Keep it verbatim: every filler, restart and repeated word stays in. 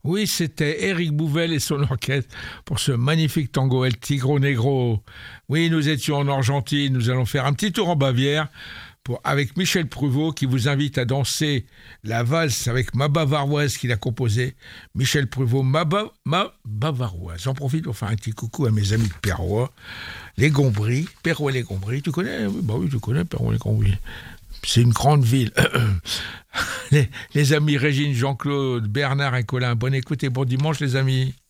Oui, c'était Éric Bouvel et son orchestre pour ce magnifique tango El Tigro Negro. Oui, nous étions en Argentine, nous allons faire un petit tour en Bavière pour, avec Michel Pruvot qui vous invite à danser la valse avec ma bavaroise qu'il a composée. Michel Pruvot, ma, ba, ma bavaroise. J'en profite pour faire un petit coucou à mes amis de Perrois, les Gombris, Perrois les Gombris. Tu connais? Oui, bah oui, tu connais Perrois les Gombris. C'est une grande ville. Les, les amis Régine, Jean-Claude, Bernard et Colin, bonne écoute et bon dimanche les amis.